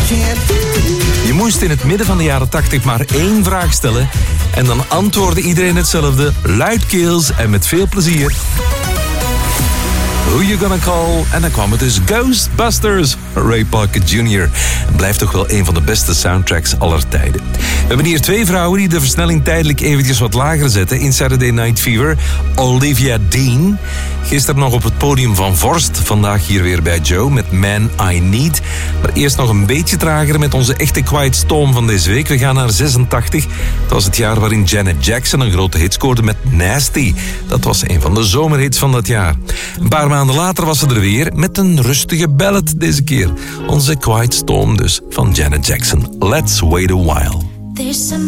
Je moest in het midden van de jaren 80 maar 1 vraag stellen en dan antwoordde iedereen hetzelfde, luidkeels en met veel plezier. Who You Gonna Call? En dan kwam het dus Ghostbusters. Ray Parker Jr. Blijft toch wel een van de beste soundtracks aller tijden. We hebben hier 2 vrouwen die de versnelling tijdelijk eventjes wat lager zetten in Saturday Night Fever. Olivia Dean. Gisteren nog op het podium van Vorst. Vandaag hier weer bij Joe met Man I Need. Maar eerst nog een beetje trager met onze echte Quiet Storm van deze week. We gaan naar 86. Dat was het jaar waarin Janet Jackson een grote hit scoorde met Nasty. Dat was een van de zomerhits van dat jaar. Een paar maanden later was ze er weer met een rustige ballad deze keer. Onze Quiet Storm dus van Janet Jackson. Let's Wait a While.